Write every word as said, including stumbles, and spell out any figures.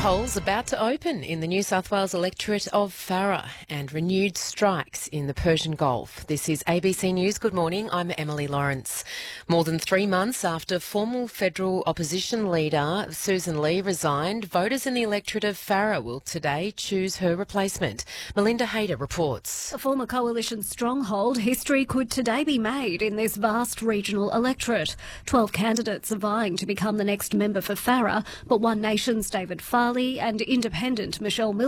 polls about to open in the New South Wales electorate of Farrer and renewed strikes in the Persian Gulf. This is A B C News. Good morning. I'm Emily Lawrence. More than three months after former federal opposition leader Susan Lee resigned, voters in the electorate of Farrer will today choose her replacement. Melinda Hayter reports. A former coalition stronghold, history could today be made in this vast regional electorate. Twelve candidates are vying to become the next member for Farrer, but One Nation's David Farley and independent Michelle Miller